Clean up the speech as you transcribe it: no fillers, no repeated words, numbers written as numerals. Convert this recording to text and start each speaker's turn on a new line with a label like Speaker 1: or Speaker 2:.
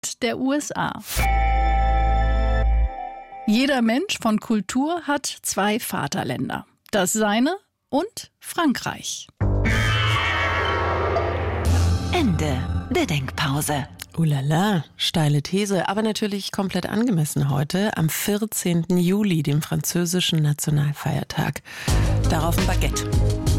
Speaker 1: Fakt der USA. Jeder Mensch von Kultur hat 2 Vaterländer. Das seine und Frankreich.
Speaker 2: Ende der Denkpause.
Speaker 3: Ulala, steile These, aber natürlich komplett angemessen heute, am 14. Juli, dem französischen Nationalfeiertag. Darauf ein Baguette.